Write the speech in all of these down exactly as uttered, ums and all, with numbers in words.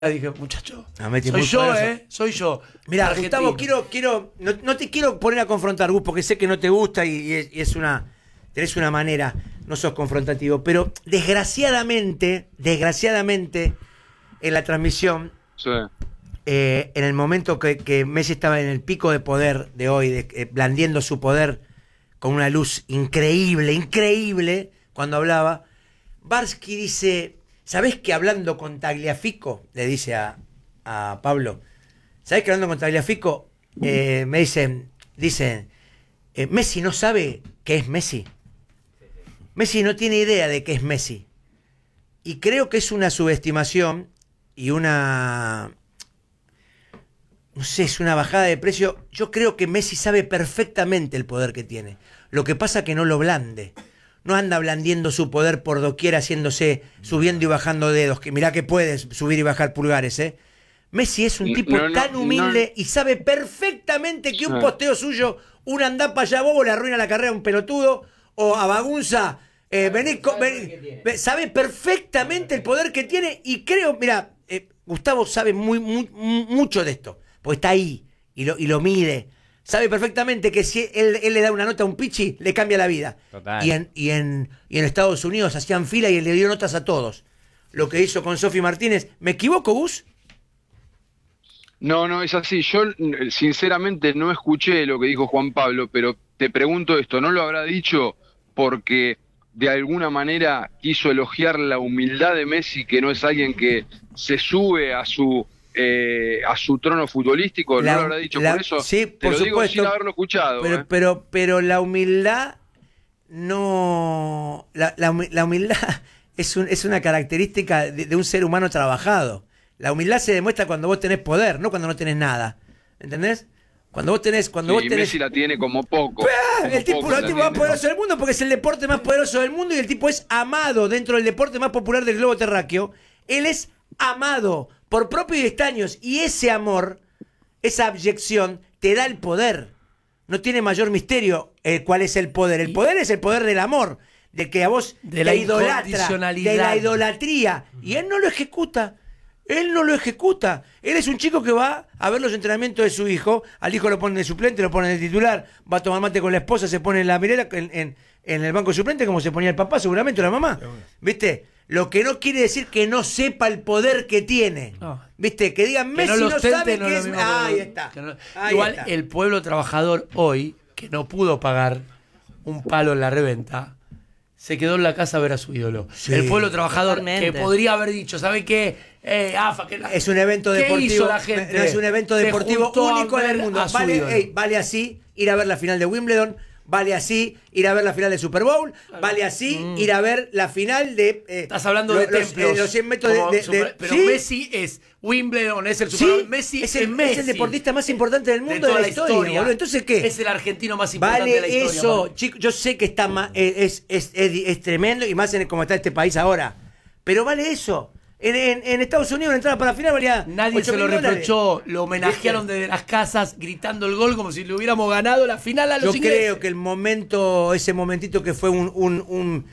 Dije, muchacho, no, Messi soy yo, poderoso. ¿eh? Soy yo. Mira, Argentino. Gustavo, quiero, quiero, no, no te quiero poner a confrontar, Gus, porque sé que no te gusta y, y, es, y es una, tenés una manera, no sos confrontativo, pero desgraciadamente, desgraciadamente, en la transmisión, sí. eh, en el momento que, que Messi estaba en el pico de poder de hoy, de, eh, blandiendo su poder con una luz increíble, increíble, cuando hablaba, Barsky dice, ¿sabés que hablando con Tagliafico? Le dice a, a Pablo, ¿sabés que hablando con Tagliafico? Eh, me dicen, dicen, eh, Messi no sabe qué es Messi. Messi no tiene idea de qué es Messi. Y creo que es una subestimación y una, no sé, es una bajada de precio. Yo creo que Messi sabe perfectamente el poder que tiene. Lo que pasa que no lo blande. No anda blandiendo su poder por doquier, haciéndose, subiendo y bajando dedos, que mirá que puedes subir y bajar pulgares, ¿eh? Messi es un tipo no, no, tan humilde no. y sabe perfectamente que Sí. un posteo suyo, un andá para allá bobo, le arruina la carrera a un pelotudo, o a Bagunza, eh, vení, co- vení, ve- sabe perfectamente el poder que tiene, y creo, mira, eh, Gustavo sabe muy, muy, mucho de esto, porque está ahí, y lo, y lo mide. Sabe perfectamente que si él, él le da una nota a un pichi, le cambia la vida. Total. Y en, y, en, y en Estados Unidos hacían fila y él le dio notas a todos. Lo que hizo con Sofi Martínez. ¿Me equivoco, Gus? No, no, es así. Yo sinceramente no escuché lo que dijo Juan Pablo, pero te pregunto esto, ¿no lo habrá dicho porque de alguna manera quiso elogiar la humildad de Messi, que no es alguien que se sube a su eh, a su trono futbolístico? ¿No La- lo habrá dicho la- por eso? sí, te por lo digo supuesto. sin haberlo escuchado. Pero, ¿eh? pero, pero la humildad no... La, la, humi- la humildad es, un, es una característica de, de un ser humano trabajado. La humildad se demuestra cuando vos tenés poder, no cuando no tenés nada. ¿Entendés? Cuando vos tenés... Cuando Sí, vos tenés... Messi la tiene como poco. ¡Ah! como El tipo, poco el la tipo más tiene. poderoso del mundo porque es el deporte más poderoso del mundo y el tipo es amado dentro del deporte más popular del globo terráqueo. Él es amado por propios y extraños y ese amor, esa abyección, te da el poder. No tiene mayor misterio eh, cuál es el poder. El poder es el poder del amor, de que a vos De te la idolatra, incondicionalidad. de la idolatría. Y él no lo ejecuta. Él no lo ejecuta. Él es un chico que va a ver los entrenamientos de su hijo. Al hijo lo pone de suplente, lo pone de titular. Va a tomar mate con la esposa, se pone en la mirela en, en, en el banco de suplente como se ponía el papá, seguramente, o la mamá. ¿Viste? Lo que no quiere decir que no sepa el poder que tiene. No. ¿Viste? Que digan Que Messi no no, lo ostente, sabe no qué lo es. mismo Ahí que- está. que no- Ahí Igual está. el pueblo trabajador hoy, que no pudo pagar un palo en la reventa, se quedó en la casa a ver a su ídolo. Sí. El pueblo trabajador Totalmente. que podría haber dicho, ¿sabe qué? Eh, AFA, que la- Es un evento ¿Qué deportivo. hizo la gente? No, es un evento Se deportivo juntó a único en el ver mundo. a su Vale, ídolo. ey, vale así ir a ver la final de Wimbledon. Vale así ir a ver la final del Super Bowl. Vale así Mm. ir a ver la final de. eh, Estás hablando lo- de los, templos. eh, los cien metros como de. de- super- de- pero ¿sí? Messi es Wimbledon, es el Super Bowl. Sí, Messi es el, Messi. es el deportista más importante del De mundo de, toda la historia, boludo. Entonces, ¿qué? Es el argentino más importante de la Vale historia. eso, Pablo. chicos. Yo sé que está ma- eh, es, es, es, es tremendo y más en como está este país ahora. Pero vale eso. En, en, en Estados Unidos la entrada para la final valía. Nadie ocho se lo mil dólares. reprochó, lo homenajearon desde las casas gritando el gol como si le hubiéramos ganado la final a los Yo ingleses. creo que el momento, ese momentito que fue un, un, un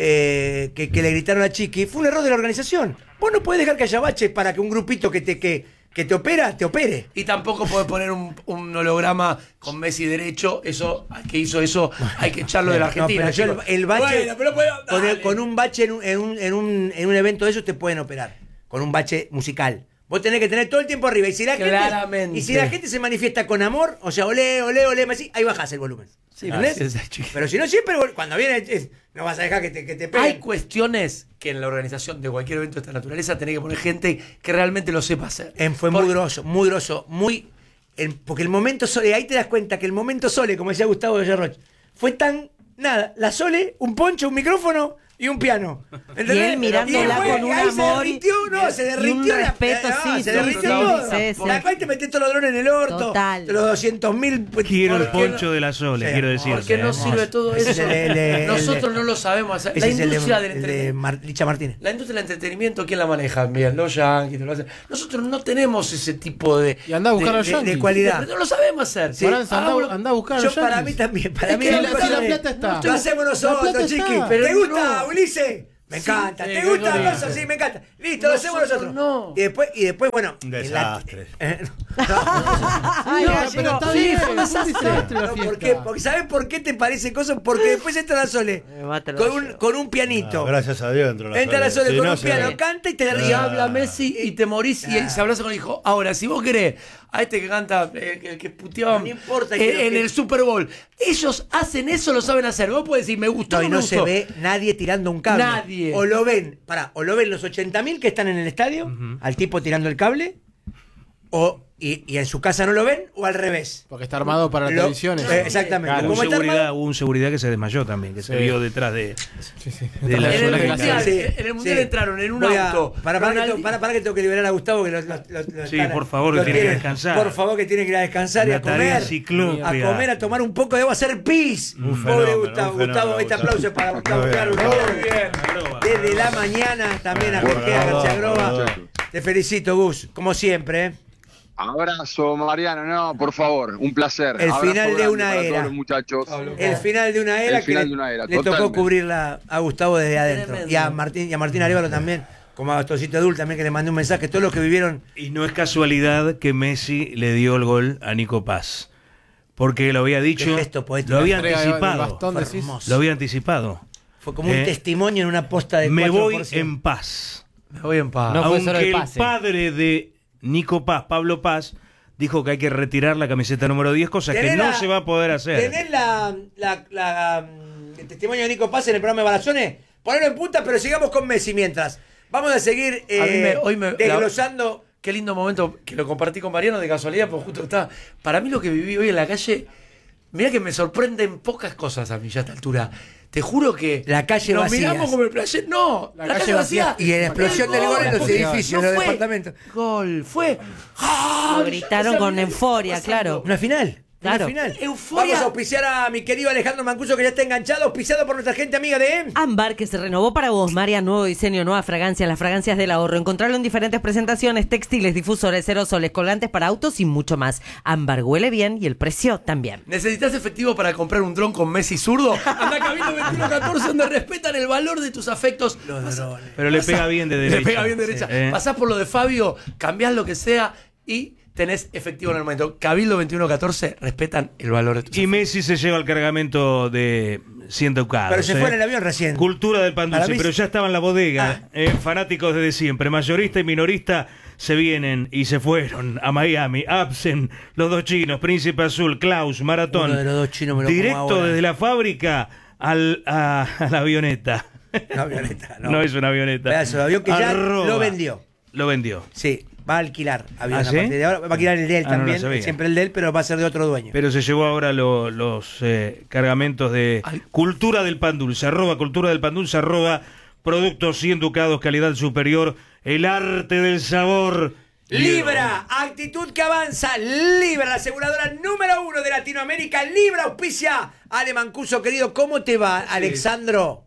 eh, que, que le gritaron a Chiqui, fue un error de la organización. Vos no podés dejar que haya baches para que un grupito que te, que, que te opera, te opere. Y tampoco puede poner un, un holograma con Messi derecho. Eso, que hizo eso, hay que echarlo de la Argentina. No, pero yo chicos. el, el bache, Bueno, pero bueno, con, el- dale. con un bache en un, en, un, en, un, en un evento de esos te pueden operar. Con un bache musical. Vos tenés que tener todo el tiempo arriba. Y si la, gente, Claramente. y si la gente se manifiesta con amor, o sea, olé, olé, olé, Messi, ahí bajás el volumen. Sí, ¿Entendés? sí, sí, chico. Pero si no, siempre cuando viene, es- no vas a dejar que te, que te peguen. Hay cuestiones que en la organización de cualquier evento de esta naturaleza tenés que poner gente que realmente lo sepa hacer. En- fue Por- muy grosso, muy grosso, muy. el- porque el momento Sole, ahí te das cuenta que el momento Sole, como decía Gustavo de Roch, fue tan. Nada, la Sole, un poncho, un micrófono y un piano. ¿Entendés? Y él mirándola fue- con un ahí amor se derritió, no, y- se y derritió. un la- respeto, no, sí, se sí, derritió sí, todo. sí, sí. La cual te metés todos los drones en el orto. Total. Los doscientos mil. Quiero el ¿por qué poncho no? de la Sole, Sí, quiero decir. ¿Por qué no sirve todo Ese eso? es el- el- el- Nosotros no lo sabemos hacer. La Ese es el de- industria del el de entretenimiento. Mar- Licha Martínez. La industria del entretenimiento, ¿quién la maneja? Bien, los yankees lo hacen. Nosotros no tenemos ese tipo de. Y andá a buscar de- a los de- yankees. de cualidad. Pero no lo sabemos hacer. Sí. Morales, andá, Hagámoslo- andá a buscar a Yo los para yankees. mí también, para Es mí que la la- cosa si la de- plata está. Lo hacemos La nosotros, plata chiqui. está. Pero ¿Te gusta, no. Ulises? Me encanta, Sí, ¿te eh, gusta no, la cosa? Sí, me encanta. Listo, lo hacemos Nosotros nosotros. no. Y después, y después bueno. Un en la- desastre. eh, Ay, No, gallego. pero está Sí, bien, fue un desastre. desastre la no, fiesta. ¿por qué? Porque ¿sabes por qué te parece cosa? Porque después entra la Sole Me mata el con un, gallego. con un pianito. Ah, gracias a Dios entró la Entra la Sole. Sole Si con no, un se piano, ve. canta y te Y ríe. habla Messi y te morís y se abraza con el hijo. Ahora, si vos querés, a este que canta, eh, el que puteaba No importa, en, quiero en que- el Super Bowl, ellos hacen eso, lo saben hacer. Vos podés decir, me gustó, No, y me no gustó. se ve nadie tirando un cable. Nadie. O lo ven, pará, o lo ven los ochenta mil que están en el estadio, al tipo tirando el cable, o y, y en su casa no lo ven, o al revés. Porque está armado para las Lo- televisiones. eh, exactamente. Claro. Como Hubo un, está seguridad, armado- hubo un seguridad que se desmayó también, que se Sí. vio detrás de, Sí, sí. de la En el zona que mundial, está. Sí, en el mundial sí. entraron en un Voy a- auto. Para, para, que, Ronaldi- tengo- para, para que tengo que liberar a Gustavo. Que lo, lo- lo- lo Sí, están- por favor, que lo tiene que descansar. Por favor, que tiene que ir a descansar y Una a tarea comer. ciclópea. A comer, a tomar un poco de agua, a hacer pis. Un Pobre fenómeno, Gustavo. un fenómeno, Gustavo, este Gustavo. aplauso es para Gustavo. Muy Claro, bien. Gustavo. Muy bien. Arroba. Desde la mañana también a Bueno, Jorge bravo, García Groba. bravo. Te felicito, Gus, como siempre. ¿eh? Abrazo, Mariano, no, por favor, un placer. El Abrazo final de grande una para era. todos los muchachos. El final de una era El final que de una era, le, le tocó totalmente. cubrirla a Gustavo desde adentro. Tremendo. Y a Martín, y a Martín Arévalo también, como a Gastosito Edul también, que le mandé un mensaje. Todos los que vivieron. Y no es casualidad que Messi le dio el gol a Nico Paz. Porque lo había dicho, Qué gesto poético. lo había Entrega del anticipado. bastón, Fue decís. hermoso. Lo había anticipado. Fue como un Eh, testimonio en una posta de Me cuatro voy por cien. en paz. Me voy en paz. No fue Aunque solo el el pase. padre de Nico Paz, Pablo Paz, dijo que hay que retirar la camiseta número diez, cosa que Tenés no la- se va a poder hacer. ¿Tenés la, la, la, mm, el testimonio de Nico Paz en el programa de Balazones? Ponelo en punta, pero sigamos con Messi mientras. Vamos a seguir eh, A mí me- hoy me- desglosando. Qué lindo momento que lo compartí con Mariano de casualidad, porque justo está. Para mí lo que viví hoy en la calle, mira que me sorprenden pocas cosas a mí ya a esta altura. Te juro que La calle nos vacía. miramos como el player. No, la, La calle calle vacía. vacía. Y en la explosión El del gol en los porque edificios, no en los fue departamentos. Gol, fue. ¡Ah! Lo gritaron Yo no con sabía qué euforia, estaba pasando. claro. Una final. Claro. Una final. Euforia. Vamos a auspiciar a mi querido Alejandro Mancuso, que ya está enganchado, auspiciado por nuestra gente amiga de... Ámbar, que se renovó para vos, María, nuevo diseño, nueva fragancia, las fragancias del ahorro. Encontrarlo en diferentes presentaciones, textiles, difusores, aerosoles, colgantes para autos y mucho más. Ámbar huele bien y el precio también. ¿Necesitas efectivo para comprar un dron con Messi zurdo? Anda a Cabildo veintiuno catorce donde respetan el valor de tus afectos. Los Pasá- drones. Pero le pega bien de derecha. Le pega bien de derecha. Sí. Eh. Pasás por lo de Fabio, cambiás lo que sea y tenés efectivo en el momento. Cabildo veintiuno catorce respetan el valor de tus Y afectos. Messi se lleva el cargamento de cien ducados. Pero se ¿eh? fue en el avión recién. Cultura del pan Para dulce, mí- pero ya estaba en la bodega. Ah. eh, fanáticos desde siempre. Mayorista y minorista se vienen y se fueron a Miami. Absen, los dos chinos, Príncipe Azul, Klaus, Maratón. Uno de los dos chinos me lo como Directo ahora. desde la fábrica al, a, a la avioneta. Una avioneta, no. No es una avioneta. Pedazo de avión que ya Arroba. lo vendió. Lo vendió. Sí, va a alquilar avión ¿Ah, a sí? partir de ahora. Va a alquilar el de él Ah, no lo también. sabía. Siempre el de él, pero va a ser de otro dueño. Pero se llevó ahora lo- los eh, cargamentos de Ay. Cultura del Pan Dulce, arroba Cultura del Pan Dulce, arroba Productos cien ducados, calidad superior, el arte del sabor. Libra, actitud que avanza. Libra, la aseguradora número uno de Latinoamérica. Libra auspicia. Ale Mancuso, querido, ¿cómo te va, Alexandro?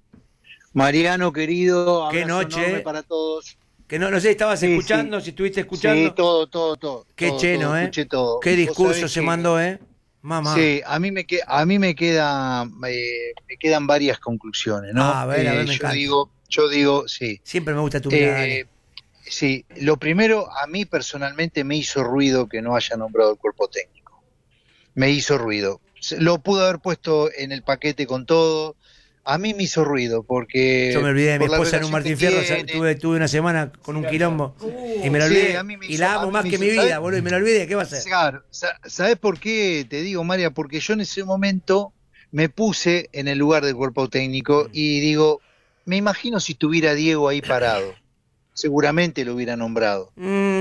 Mariano, querido, Qué abrazo noche. enorme para todos. Que no, no sé, estabas Sí, escuchando, sí. si estuviste escuchando. Sí, todo, todo, todo. Qué todo, cheno, todo, ¿eh? Escuché todo. Qué Vos discurso sabés se que- mandó, ¿eh? Mamá. Sí, a mí me, que, a mí me, queda, eh, me quedan varias conclusiones, ¿no? Ah, a ver, a ver, me yo encanta. digo, yo digo, sí. Siempre me gusta tu mirada, Eh, Ale. sí, lo primero, a mí personalmente me hizo ruido que no haya nombrado el cuerpo técnico. Me hizo ruido. Se- Lo pudo haber puesto en el paquete con todo. A mí me hizo ruido porque... Yo me olvidé de mi por la esposa en un relación Martín que Fierro, o sea, tiene. tuve, tuve una semana con un quilombo y me la Sí, olvidé. a mí me y hizo- la a amo mí más me que hizo- mi vida, ¿sabes? boludo, y me la olvidé. ¿Qué va a hacer? Claro, sa- ¿sabes por qué te digo, María? Porque yo en ese momento me puse en el lugar del cuerpo técnico y digo, me imagino si tuviera Diego ahí parado, seguramente lo hubiera nombrado.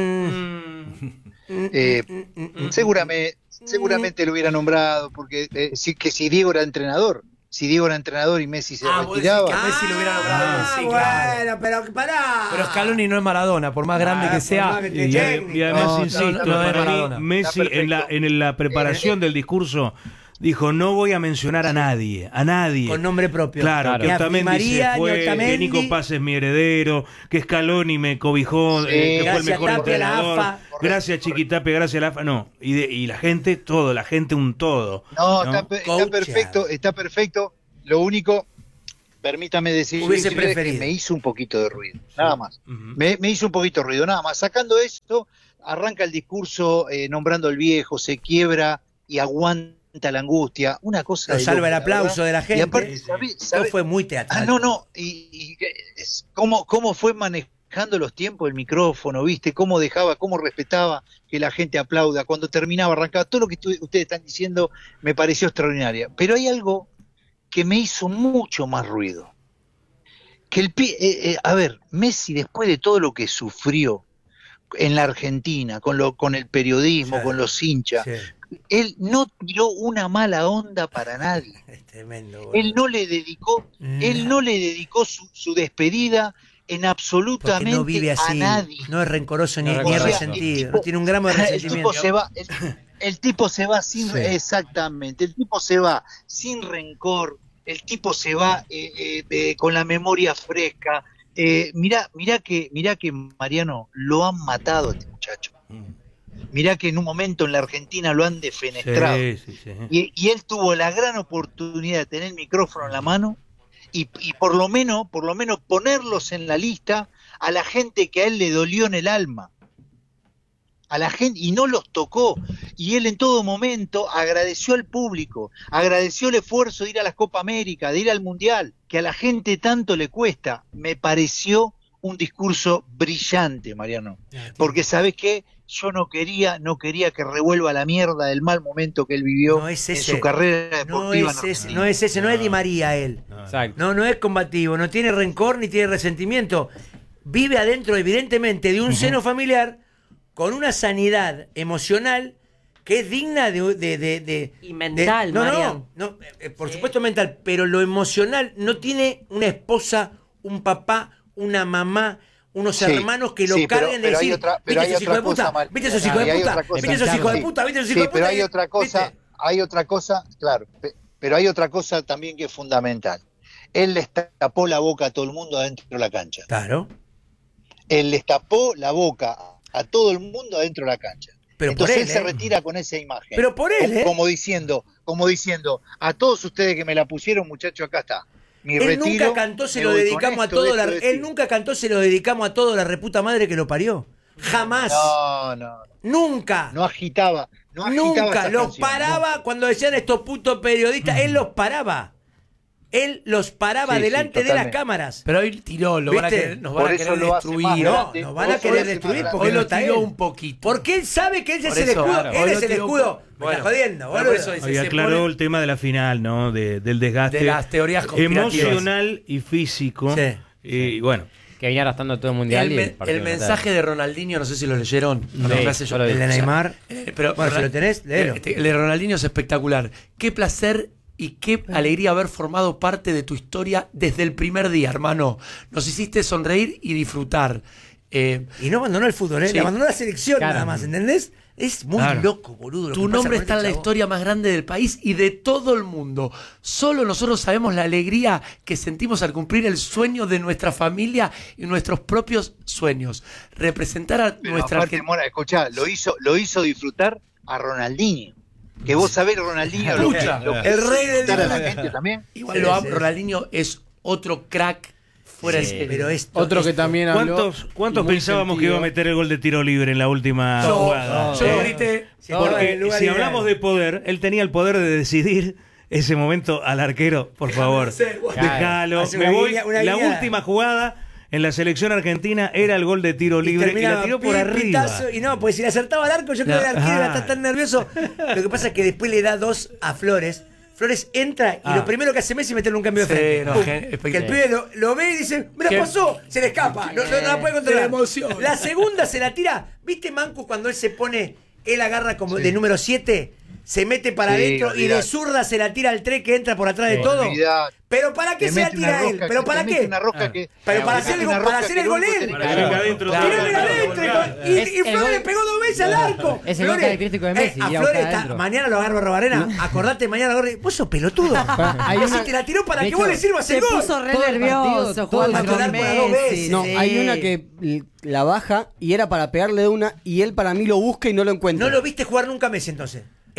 Mm, Eh, mm, mm, mm. seguramente, seguramente lo hubiera nombrado, porque eh, sí, que si Diego era entrenador, si Diego era entrenador y Messi se Ah, vos decís retiraba. que a Messi lo hubiera nombrado. Ah, Sí, bueno, claro. pero pará. Pero Scaloni no es Maradona, por más grande Ah, que por sea. más que te Y, técnico. y además, No, no, insisto, no, no, para es mí, Maradona. Messi Está en la, perfecto. en la preparación del discurso dijo, no voy a mencionar a nadie, a nadie. Con nombre propio. Claro, Claro. que Ni a Otamendi María, se ni fue, Otamendi. que Nico Paz es mi heredero, que Scaloni me cobijó, Sí, eh, que fue el gracias, mejor Tapia, la entrenador. AFA. Gracias Chiquitapia, gracias la AFA. No, y, de- y la gente, todo, la gente un todo. No, ¿no? Está, pe- está Coach. perfecto, está perfecto. Lo único, permítame decir Hubiese decirle preferido. que me hizo un poquito de ruido, nada más. Ujú. Me, me hizo un poquito de ruido, nada más. Sacando esto, arranca el discurso eh, nombrando al viejo, se quiebra y aguanta la angustia. Una cosa. Lo de salva el loco, la aplauso verdad. de la gente. Y aparte, Sí, sí. ¿sabe- Esto sabe- fue muy teatral. Ah, no, no. Y, y es- cómo, cómo fue manejando los tiempos del micrófono, ¿viste? Cómo dejaba, cómo respetaba que la gente aplauda. Cuando terminaba, arrancaba. Todo lo que tu- ustedes están diciendo me pareció extraordinario. Pero hay algo que me hizo mucho más ruido. Que el pi- eh, eh, a ver, Messi, después de todo lo que sufrió en la Argentina, con, lo, con el periodismo, Sí. con los hinchas, Sí, él no tiró una mala onda para nadie. es tremendo. boludo. Él no le dedicó, él no le dedicó su, su despedida en Porque absolutamente no vive a así, nadie. no es rencoroso ni, No es ni es rencoroso. resentido, O sea, el no tipo- tiene un gramo de El resentimiento. tipo se va, el, el tipo se va sin, Sí. exactamente, el tipo se va sin rencor, el tipo se va eh, eh, eh, con la memoria fresca. Eh, mirá, mirá que, mirá que Mariano lo han matado a este muchacho. Mirá que en un momento en la Argentina lo han defenestrado. Sí, sí, sí. Y, y él tuvo la gran oportunidad de tener el micrófono en la mano y, y por lo menos, por lo menos ponerlos en la lista a la gente que a él le dolió en el alma. A la gente, y no los tocó. Y él en todo momento agradeció al público, agradeció el esfuerzo de ir a las Copa América, de ir al Mundial, que a la gente tanto le cuesta. Me pareció un discurso brillante, Mariano. Porque ¿sabés qué? Yo no quería, no quería que revuelva la mierda del mal momento que él vivió No es en ese. su carrera No deportiva. es en ese, Argentina. no es ese, no es Di María él. Exacto. No, no es combativo, no tiene rencor ni tiene resentimiento. Vive adentro, evidentemente, de un seno familiar con una sanidad emocional que es digna de... de, de- de- Y mental, de- no, Marian. no, no, eh, por supuesto mental, pero lo emocional no tiene una esposa, un papá, una mamá, unos Sí, hermanos que lo sí, pero- carguen de pero hay decir, otra- pero ¿viste hay esos hijos otra de puta? cosa, Mar- ¿Viste esos y hijos de hay puta? otra cosa. ¿Viste esos hijos de Sí. puta? ¿Viste esos Sí, hijos de pero puta? hay otra cosa, ¿Viste? hay otra cosa, claro, pe- pero hay otra cosa también que es fundamental. Él les tapó la boca a todo el mundo adentro de la cancha. Claro. Él les tapó la boca a todo el mundo adentro de la cancha. Pero por Entonces él, él, se ¿eh? retira con esa imagen. Pero por él, como, ¿eh? como diciendo, como diciendo, a todos ustedes que me la pusieron, muchachos, acá está. Mi Él retiro, nunca cantó, se me lo voy con dedicamos a esto, todo la, esto, esto. él nunca cantó, se lo dedicamos a todo la reputa madre que lo parió. Jamás. No, no, Nunca. no agitaba, no agitaba Nunca. esas Los canciones, paraba cuando decían estos putos periodistas. Él los paraba. Él los paraba Sí, sí, delante de las totalmente. cámaras. Pero hoy tiró, lo van a ¿Viste? querer, nos van Por a eso querer lo hace más destruir. No, grande. nos van a Por querer eso lo destruir hace porque Hoy no lo está tiró él. un poquito. Porque él sabe que ese Por es el eso, escudo. claro, Él hoy es lo el tiró un escudo. poco. Me Bueno, está jodiendo, pero por boludo. eso dice, Oye, se aclaró pone- el tema de la final, ¿no? De- del desgaste De las teorías conspirativas. emocional y físico. Sí. Y bueno, Que venía arrastrando todo el mundial. El, y me- el, partido el de mensaje de Ronaldinho, no sé si lo leyeron. No. No, Sí, me hace yo lo vi. El de o sea, Neymar. eh, pero Bueno, si Ronald- lo tenés, léelo. eh, El de Ronaldinho es espectacular. Qué placer y qué alegría haber formado parte de tu historia desde el primer día, hermano. Nos hiciste sonreír y disfrutar. Eh, Y no abandonó el fútbol, ¿eh? Sí. Le abandonó la selección Claro. nada más, ¿entendés? Es muy Claro. loco, boludo. lo tu que pasa nombre con está en este la chabón. historia más grande del país y de todo el mundo. Solo nosotros sabemos la alegría que sentimos al cumplir el sueño de nuestra familia y nuestros propios sueños. Representar a Pero nuestra aparte, Argentina. Mora, escuchá, lo hizo, lo hizo disfrutar a Ronaldinho. Que vos sabés, Ronaldinho, lo que, Escucha, lo que el hizo rey del disfrutar a la disfrute. gente también. Igual Sí, lo amo. sí. Ronaldinho es otro crack fuera Sí, de serie. Pero esto, Otro que esto- también habló. ¿cuántos, cuántos y muy pensábamos que sentido. iba a meter el gol de tiro libre en la última Yo, jugada? yo ¿Eh? grité. Sí, Porque todo el lugar si ideal. hablamos de poder, él tenía el poder de decidir ese momento al arquero, por favor. hacer, güey. Déjalo. Hace Me una voy. guiña- una La guiñada. última jugada en la selección argentina era el gol de tiro Y libre y, terminaba la tiró por pi- arriba. pitazo, y no, pues si le acertaba al arco, yo creo No. que el arquero iba a Ah. estar tan nervioso. Lo que pasa es que después le da dos a Flores. Flores entra y Ah. lo primero que hace Messi es meterle un cambio de Sí, frente. no, Pum. gen- Que el espectacular. pibe lo, lo ve y dice, me la ¿Qué? pasó, se le escapa, no, no- no la puede controlar. Se emociona. La segunda se la tira, ¿viste Manco cuando él se pone, él agarra como de número siete, se mete para Sí, adentro y de olvidate. zurda se la tira al tres que entra por atrás de Sí, todo? olvidate. ¿Pero para qué Te se la mete una tira él? rosca ¿Pero que- para te mete qué? una rosca que- Pero te para mete hacer el una gol- rosca para hacer que el lo gol único que él. tenés Para que que venga hacer- adentro. Claro. Tírame adentro. Y, Es y el Flores gol- le pegó dos veces al arco. Es el gol Flores, característico de Messi, eh, ir a a Flores buscar está, adentro. mañana lo agarro a Robarena. Acordate, mañana lo agarro. Vos sos pelotudo. Hay Messi una- te la tiró para de que vos hecho, le sirvas Se el gol. puso re Todo el partido, nervioso todo jugando el con partido. Dos Messi. veces. No, sí. hay una que l- la baja y era para pegarle de una y él para mí lo busca y no lo encuentra. No lo viste jugar nunca a Messi entonces.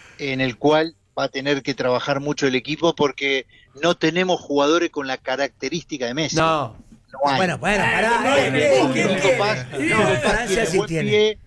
en el cual va a tener que trabajar mucho el equipo porque no tenemos jugadores con la característica de Messi. No. No hay. Bueno, bueno, pará. No, eh, no, eh, Nico eh, Paz, eh, Nico Paz Francia tiene sí buen tiene. pie,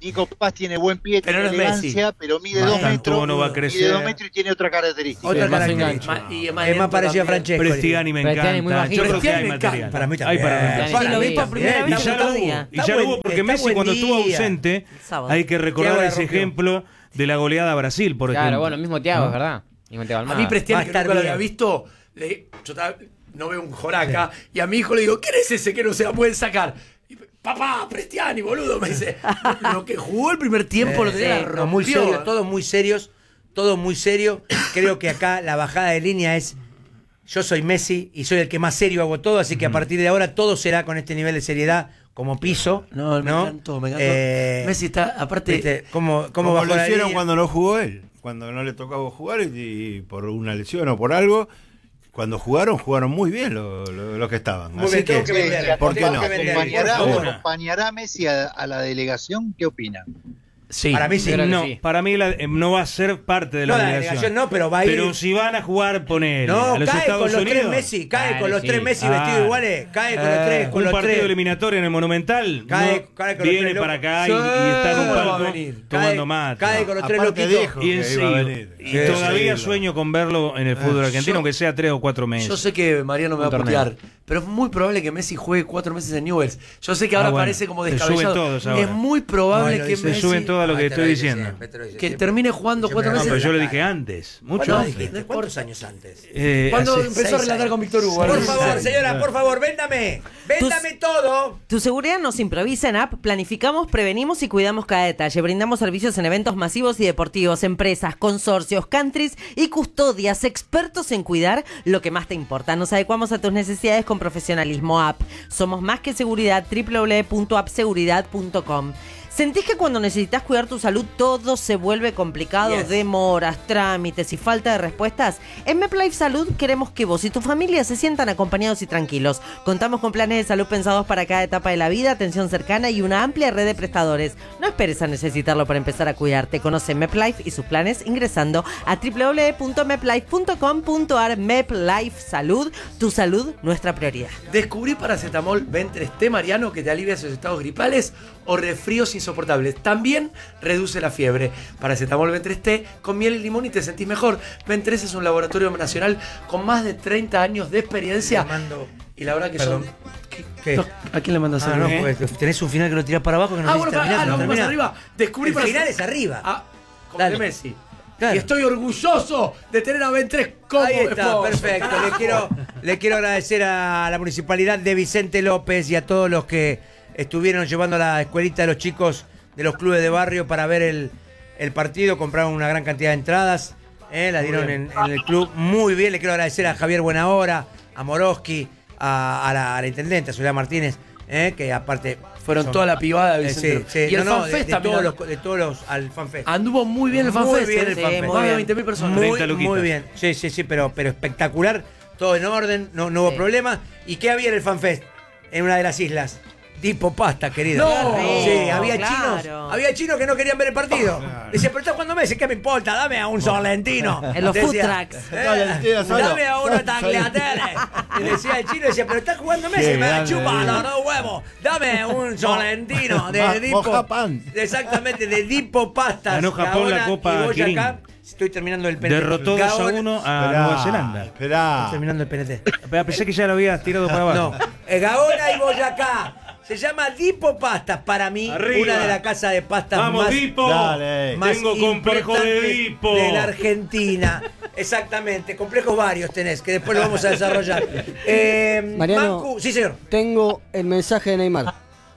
Nico Paz tiene buen pie, Pero tiene no es Messi. elegancia, pero mide Más dos tanto metros. no va a Mide crecer. dos metros y tiene otra característica. Otra más característica. enganche. Ma- y es más, Es más lento parecido a también. Francesco. Prestiani me Prestiani muy encanta. Yo bajito. creo que hay Prestiani me material. encanta. Para mí Hay también. para Prestiani. reemplazar. Sí, lo vi mí por también. primera Y vez ya el lo otro hubo, día. y ya Está lo buen- hubo porque está Messi buen cuando estuvo día. ausente, El sábado. hay que recordar Thiago la ese rompió. ejemplo de la goleada a Brasil, por ejemplo. Claro, bueno, el mismo Thiago, ¿No? es verdad. Mismo Thiago A Almada. mí Prestiani, Va a que estar nunca lo bien. había visto, le- yo estaba- no veo un joraca, y a mi hijo le digo, ¿quién es ese que no se la pueden sacar? Y, papá, Prestiani, boludo, me dice. Lo que jugó el primer tiempo lo tenía, sí. la No, muy rompió. serio, todos muy serios, todos muy serios. Creo que acá la bajada de línea es, yo soy Messi y soy el que más serio hago todo, así que a partir de ahora todo será con este nivel de seriedad como piso. No, me ¿no? encantó, me encantó. Eh, Messi está, aparte, ¿viste? ¿Cómo, cómo Como bajó lo la hicieron línea? cuando no jugó él, cuando no le tocaba jugar y, y por una lesión o por algo, cuando jugaron, jugaron muy bien los lo, lo que estaban. Muy Así bien, tengo que, que vender. ¿por qué tengo no? que vender, ¿Acompañará, por favor. acompañará Messi a, a la delegación? ¿Qué opinan? sí. Para mí sí. Yo creo que No, sí. para mí la- eh, no va a ser parte de la No, la delegación. delegación no, pero va a ir- Pero si van a jugar, poner No, a los cae Estados con los Unidos. tres Messi, cae Dale, con los sí. tres Messi Ah. vestidos iguales, cae con los Eh, tres, con Un los partido tres. eliminatorio en el Monumental Cae- no cae con los viene tres para locos. acá y, y está en un ¿Cómo va a palco venir? tomando Cae- mate. cae con los tres Aparte loquitos. dijo Y, que en iba a sí, venir. y Sí, todavía sí, sueño con verlo en el fútbol argentino, yo- aunque sea tres o cuatro meses. Yo sé que Mariano me va a Un torneo. putear, pero es muy probable que Messi juegue cuatro meses en Newell's. Yo sé que ahora Ah, bueno, parece como te descabellado. suben todos ahora. Es muy probable No, lo que dice- Se Messi suben todo lo que Ah, te estoy dice diciendo. siempre, te lo dice que siempre. termine jugando Siempre cuatro me No, meses. pero agarra yo lo la dije cara. antes, mucho ¿Cuándo antes. dijiste? ¿Cuántos años antes? Eh, Cuando hace- empezó a seis relatar años. con Víctor Hugo. Por ¿no? favor, Sí. señora, por favor, véndame. Véndame todo. Tu seguridad nos improvisa en App. Planificamos, prevenimos y cuidamos cada detalle. Brindamos servicios en eventos masivos y deportivos, empresas, consorcios, countries y custodias, expertos en cuidar lo que más te importa. Nos adecuamos a tus necesidades con profesionalismo. App. Somos más que seguridad. doble u doble u doble u punto app seguridad punto com. ¿Sentís que cuando necesitas cuidar tu salud todo se vuelve complicado? Yes. Demoras, trámites y falta de respuestas. En MepLife Salud queremos que vos y tu familia se sientan acompañados y tranquilos. Contamos con planes de salud pensados para cada etapa de la vida, atención cercana y una amplia red de prestadores. No esperes a necesitarlo para empezar a cuidarte. Conoce MepLife y sus planes ingresando a doble u doble u doble u punto meplife punto com punto a r. MepLife Salud, tu salud, nuestra prioridad. Descubrí paracetamol Ventres T, Mariano, que te alivia esos estados gripales o resfríos insoportables. También reduce la fiebre. Paracetamol Ventres T con miel y limón y te sentís mejor. Ventres es un laboratorio nacional con más de treinta años de experiencia. Le mando- Y la verdad que Perdón. son... ¿Qué? ¿Qué? No, ¿a quién le mandas Ah, a no, pues tenés un final que lo tirás para abajo que no Ah, sé bueno, si para, terminás, ah, no no, más terminás. arriba. Descubrí El para final es arriba. Ah, como Dale. de Messi. Claro. Y estoy orgulloso de tener a Ventres como Ahí está, esposo. perfecto. Le Carajo. quiero, le quiero agradecer a la municipalidad de Vicente López y a todos los que estuvieron llevando a la escuelita de los chicos de los clubes de barrio para ver el, el partido. Compraron una gran cantidad de entradas, eh, la dieron en, en el club. Muy bien, le quiero agradecer a Javier Buenahora, a Moroski, a, a, la, a la intendente, a Soledad Martínez, eh, que aparte... Fueron son- toda la pibada de eh, Vicente. sí, sí, Y el no, no, FanFest de, de también. todos los, de todos los, al FanFest. Anduvo muy bien el FanFest. Muy bien el ¿eh? FanFest. Más de veinte mil personas. Muy, treinta luquitas. muy bien. Sí, sí, sí, pero, pero espectacular. Todo en orden, no, no hubo Sí. problema. ¿Y qué había en el FanFest? En una de las islas. Tipo pasta, querido. No. Sí, había Claro. chinos. Había chinos que no querían ver el partido. Decía, pero está jugando Messi, ¿qué me importa? Dame a un solentino. En los food Decía, trucks. eh, Valentina, solo. dame a uno tagliatelle. Y decía el chino, decía, pero está jugando Messi, Qué me la grande, chupa, eh. no, no huevo. Dame un solentino de Ma- Dipo. moja pan. Exactamente, de Dipo Pastas. Ganó Japón la Gaona Copa y Boyacá. Kirin. Estoy terminando el P N T. Derrotó dos a Gaona- uno a Esperá, Nueva Zelanda. Esperá. Estoy terminando el P N T. Pero pensé que ya lo habías tirado para abajo. No, eh, Gaona y Boyacá. Se llama Dipo Pastas. Para mí, Arriba. una de las casas de pastas Vamos, más, Dipo. Dale. más Tengo complejo de importantes Dipo. de la Argentina. Exactamente, complejos varios tenés, que después lo vamos a desarrollar. Eh, Mariano. Mancu, sí señor. Tengo el mensaje de Neymar.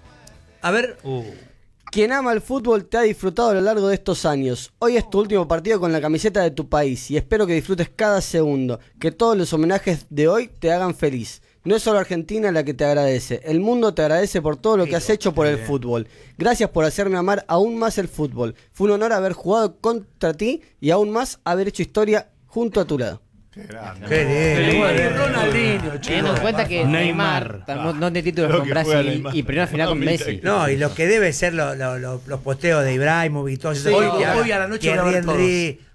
A ver, Uh, Quien ama el fútbol te ha disfrutado a lo largo de estos años. Hoy es tu último partido con la camiseta de tu país y espero que disfrutes cada segundo. Que todos los homenajes de hoy te hagan feliz. No es solo Argentina la que te agradece, el mundo te agradece por todo lo que has hecho por el fútbol. Gracias por hacerme amar aún más el fútbol. Fue un honor haber jugado contra ti y aún más haber hecho historia junto a tu lado. Qué grande. qué lindo. Y Ronaldinho, Teniendo chicos. en cuenta que Neymar. Neymar está un montón de títulos Lo con que juega Brasil Neymar. y primera final con No, Messi. mira. No, y lo que debe ser lo- lo- lo- los posteos de Ibrahimovic y todo eso. Hoy- que haga hoy a la noche voy a Thierry ver todos. Henry,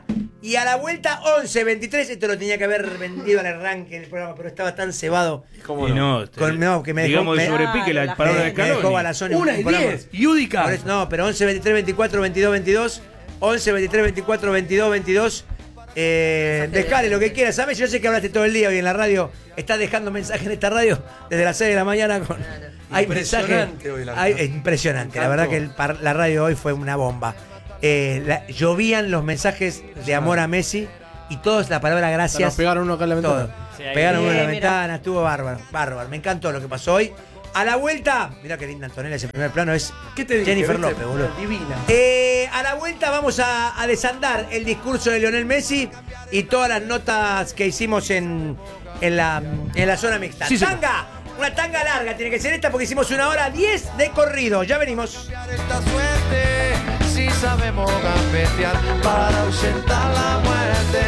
ida y a la vuelta once veintitrés. Esto lo tenía que haber vendido al arranque del programa, pero estaba tan cebado. ¿Cómo Y no? no, te- Con- no, que me dejó- digamos de me- sobrepique la Claro, palabra me, de me dejó Scaloni. Balazón en Una un y programa. diez. Yudica. Por eso- no, pero once veintitrés veinticuatro veintidós veintidós. once, veintitrés, veinticuatro, veintidós, veintidós. Eh, dejale lo que quieras, ¿sabes? Yo sé que hablaste todo el día hoy en la radio. Estás dejando mensajes en esta radio desde las seis de la mañana. Con... Hay mensajes. Impresionante hoy la Hay, radio. es impresionante. La verdad que el par- la radio hoy fue una bomba. Eh, la- llovían los mensajes de amor a Messi y todos la palabra gracias. Nos pegaron uno acá en la ventana. Todo. Sí, ahí. Pegaron uno en la Bien, mira. ventana, estuvo bárbaro, bárbaro. Me encantó lo que pasó hoy. A la vuelta, mira qué linda Antonella, ese primer plano es ¿Qué te dije, Jennifer viste? López, boludo. Divina. Eh, a la vuelta vamos a, a desandar el discurso de Lionel Messi y todas las notas que hicimos en, en, la, en la zona mixta. Sí, señor. ¡Tanga! Una tanga larga tiene que ser esta porque hicimos una hora diez de corrido. Ya venimos. Esta suerte, si sabemos gambetear para ausentar la muerte.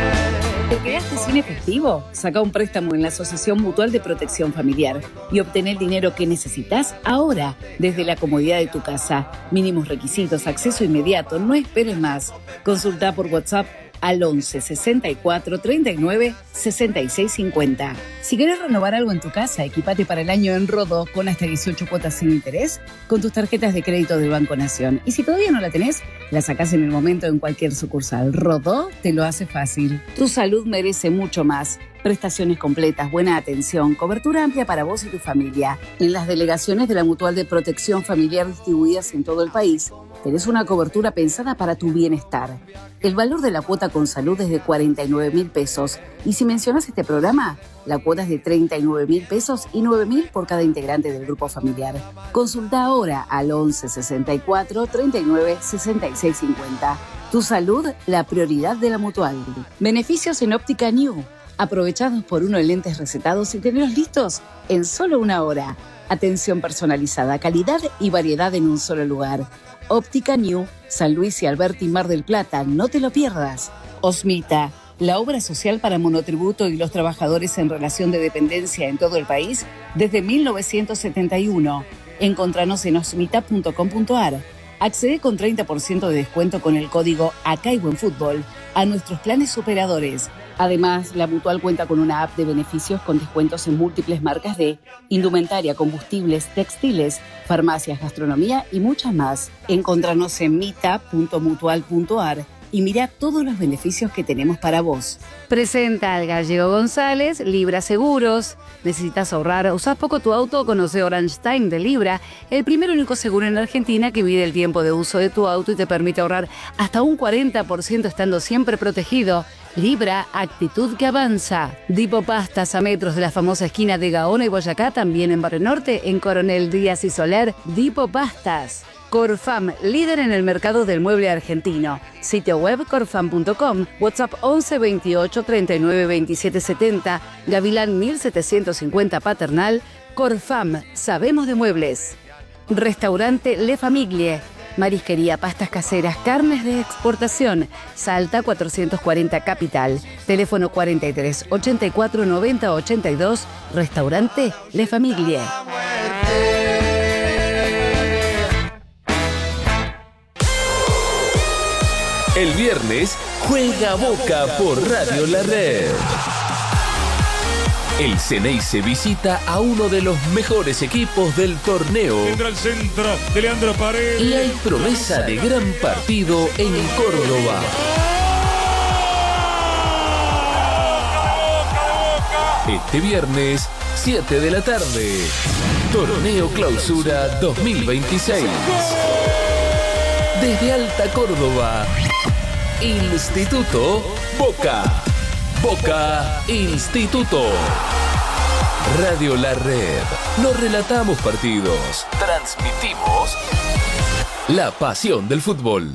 ¿Te quedaste sin efectivo? Saca un préstamo en la Asociación Mutual de Protección Familiar y obtén el dinero que necesitas ahora, desde la comodidad de tu casa. Mínimos requisitos, acceso inmediato, no esperes más. Consulta por WhatsApp al once, sesenta y cuatro, treinta y nueve, sesenta y seis cincuenta. Si querés renovar algo en tu casa, equipate para el año en Rodó con hasta dieciocho cuotas sin interés con tus tarjetas de crédito del Banco Nación. Y si todavía no la tenés, la sacás en el momento en cualquier sucursal. Rodó te lo hace fácil. Tu salud merece mucho más. Prestaciones completas, buena atención, cobertura amplia para vos y tu familia. En las delegaciones de la Mutual de Protección Familiar distribuidas en todo el país, tenés una cobertura pensada para tu bienestar. El valor de la cuota con salud es de cuarenta y nueve mil pesos. Y si mencionas este programa, la cuota es de treinta y nueve mil pesos y nueve mil por cada integrante del grupo familiar. Consulta ahora al once, sesenta y cuatro, treinta y nueve, sesenta y seis cincuenta. Tu salud, la prioridad de la Mutual. Beneficios en Óptica New. Aprovechados por uno de lentes recetados y tenerlos listos en solo una hora. Atención personalizada, calidad y variedad en un solo lugar. Óptica New, San Luis y Alberti, Mar del Plata, no te lo pierdas. Osmita, la obra social para monotributo y los trabajadores en relación de dependencia en todo el país desde mil novecientos setenta y uno. Encontranos en osmita punto com punto ar. Accede con treinta por ciento de descuento con el código Acá y Buen Fútbol a nuestros planes superadores. Además, la Mutual cuenta con una app de beneficios con descuentos en múltiples marcas de indumentaria, combustibles, textiles, farmacias, gastronomía y muchas más. Encontranos en mita punto mutual punto ar y mira todos los beneficios que tenemos para vos. Presenta al Gallego González, Libra Seguros. ¿Necesitas ahorrar? ¿Usás poco tu auto? Conoce Orange Time de Libra, el primer y único seguro en Argentina que mide el tiempo de uso de tu auto y te permite ahorrar hasta un cuarenta por ciento estando siempre protegido. Libra, actitud que avanza. Dipo Pastas a metros de la famosa esquina de Gaona y Boyacá, también en Barrio Norte, en Coronel Díaz y Soler. Dipo Pastas. Corfam, líder en el mercado del mueble argentino. Sitio web corfam punto com, WhatsApp once, veintiocho, treinta y nueve, veintisiete, setenta, Gavilán mil setecientos cincuenta Paternal. Corfam, sabemos de muebles. Restaurante Le Famiglie. Marisquería, pastas caseras, carnes de exportación. Salta cuatrocientos cuarenta Capital. Teléfono cuarenta y tres, ochenta y cuatro, noventa, ochenta y dos. Restaurante Le Famiglie. El viernes juega Boca por Radio La Red. El Ceneice visita a uno de los mejores equipos del torneo. Entra el centro de Leandro Paredes. Y hay promesa de gran partido en Córdoba. Este viernes, siete de la tarde. Torneo Clausura dos mil veintiséis. Desde Alta Córdoba. Instituto Boca. Boca Instituto. Radio La Red. No relatamos partidos. Transmitimos la pasión del fútbol.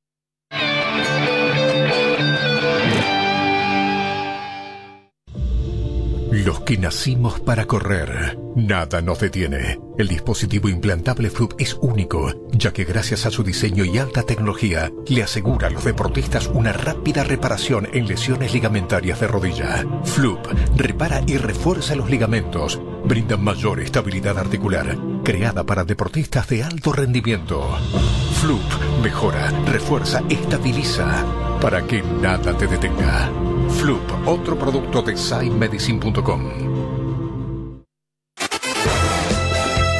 Los que nacimos para correr, nada nos detiene. El dispositivo implantable Floop es único, ya que gracias a su diseño y alta tecnología, le asegura a los deportistas una rápida reparación en lesiones ligamentarias de rodilla. Floop repara y refuerza los ligamentos, brinda mayor estabilidad articular, creada para deportistas de alto rendimiento. Floop mejora, refuerza, estabiliza, para que nada te detenga. Floop, otro producto de Sign Medicine punto com.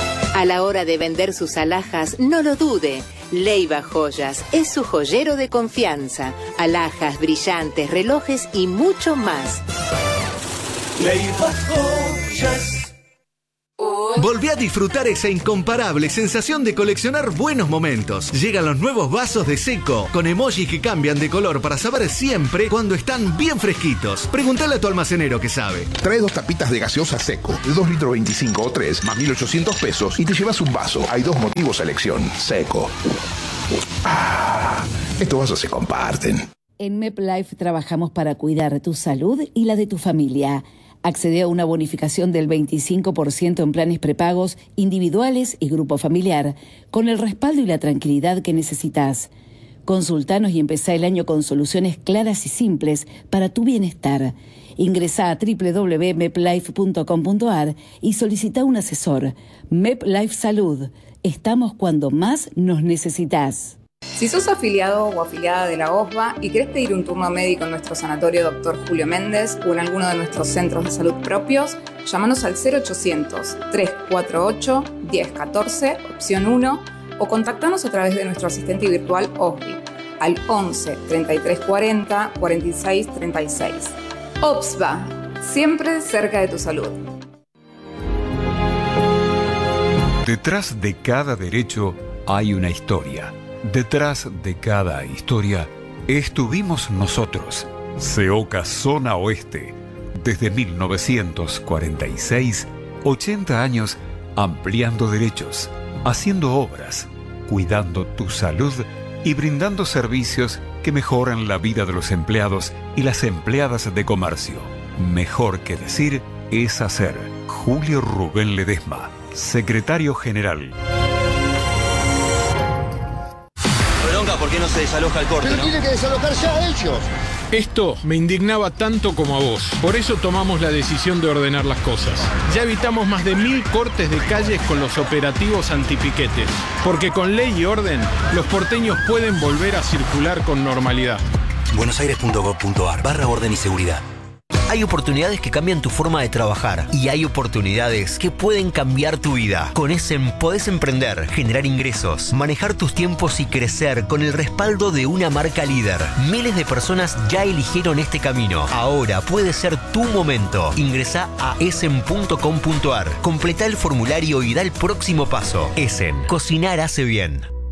A la hora de vender sus alhajas, no lo dude. Leiva Joyas es su joyero de confianza. Alhajas, brillantes, relojes y mucho más. Leiva Joyas. Volví a disfrutar esa incomparable sensación de coleccionar buenos momentos. Llegan los nuevos vasos de Seco, con emojis que cambian de color para saber siempre cuando están bien fresquitos. Preguntale a tu almacenero que sabe. Trae dos tapitas de gaseosa Seco, de dos litros veinticinco o tres, más mil ochocientos pesos, y te llevas un vaso. Hay dos motivos a elección. Seco. Ah, estos vasos se comparten. En MepLife trabajamos para cuidar tu salud y la de tu familia. Accede a una bonificación del veinticinco por ciento en planes prepagos, individuales y grupo familiar, con el respaldo y la tranquilidad que necesitas. Consultanos y empezá el año con soluciones claras y simples para tu bienestar. Ingresá a doble u doble u doble u punto meplife punto com punto a r y solicita un asesor. MepLife Salud. Estamos cuando más nos necesitas. Si sos afiliado o afiliada de la O S B A y querés pedir un turno médico en nuestro sanatorio doctor Julio Méndez o en alguno de nuestros centros de salud propios, llámanos al cero ochocientos, trescientos cuarenta y ocho, diez catorce, opción uno, o contactanos a través de nuestro asistente virtual O S B I al once, treinta y tres cuarenta, cuarenta y seis treinta y seis. O S B A, siempre cerca de tu salud. Detrás de cada derecho hay una historia. Detrás de cada historia estuvimos nosotros. SEOCA Zona Oeste. Desde mil novecientos cuarenta y seis, ochenta años ampliando derechos, haciendo obras, cuidando tu salud y brindando servicios que mejoran la vida de los empleados y las empleadas de comercio. Mejor que decir es hacer. Julio Rubén Ledesma, secretario general. ¿Por qué no se desaloja el corte? Pero ¿no? tiene que desalojar ya ellos. Esto me indignaba tanto como a vos. Por eso tomamos la decisión de ordenar las cosas. Ya evitamos más de mil cortes de calles con los operativos antipiquetes. Porque con ley y orden, los porteños pueden volver a circular con normalidad. buenosaires punto gov punto a r barra orden y seguridad. Hay oportunidades que cambian tu forma de trabajar y hay oportunidades que pueden cambiar tu vida. Con Essen podés emprender, generar ingresos, manejar tus tiempos y crecer con el respaldo de una marca líder. Miles de personas ya eligieron este camino. Ahora puede ser tu momento. Ingresá a essen punto com punto a r, completá el formulario y da el próximo paso. Essen, cocinar hace bien.